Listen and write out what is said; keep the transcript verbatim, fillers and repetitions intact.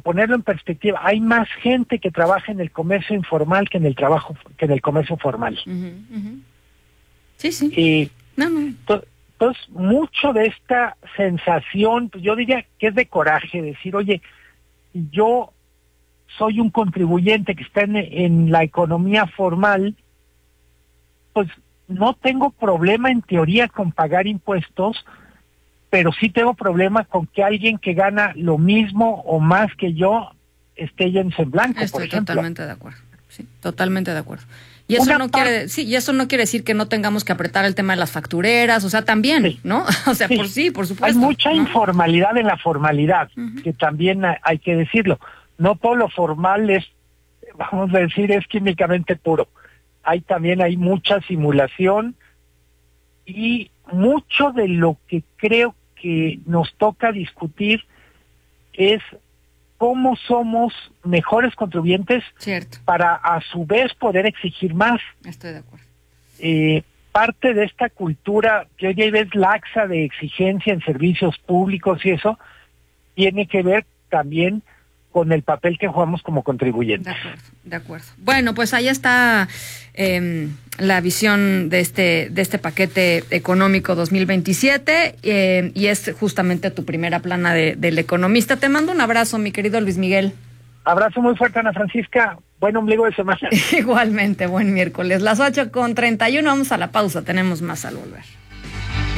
ponerlo en perspectiva, hay más gente que trabaja en el comercio informal que en el trabajo que en el comercio formal. Uh-huh, uh-huh. Sí, sí. Y no, no. To, entonces, mucho de esta sensación, pues yo diría que es de coraje, decir, oye, yo soy un contribuyente que está en, en la economía formal, pues no tengo problema en teoría con pagar impuestos, pero sí tengo problema con que alguien que gana lo mismo o más que yo esté yéndose en blanco, Estoy por ejemplo. totalmente de acuerdo, sí, totalmente de acuerdo. Y eso Una no par- quiere, sí, y eso no quiere decir que no tengamos que apretar el tema de las factureras, o sea, también, Sí. ¿no? O sea, Sí. por sí, por supuesto. Hay mucha ¿no? informalidad en la formalidad, Uh-huh. que también hay, hay que decirlo. No todo lo formal es, vamos a decir, es químicamente puro. Hay también, hay mucha simulación y mucho de lo que creo que nos toca discutir es cómo somos mejores contribuyentes Cierto, para a su vez poder exigir más. estoy de acuerdo. Eh, parte de esta cultura que hoy ves laxa de exigencia en servicios públicos y eso tiene que ver también con el papel que jugamos como contribuyentes. De acuerdo, de acuerdo. Bueno, pues ahí está eh, la visión de este de este paquete económico dos mil veintisiete eh, y es justamente tu primera plana de, del economista. Te mando un abrazo, mi querido Luis Miguel. Abrazo muy fuerte, Ana Francisca. Buen ombligo de semana. Igualmente, buen miércoles. Las ocho con treinta y uno, vamos a la pausa, tenemos más al volver.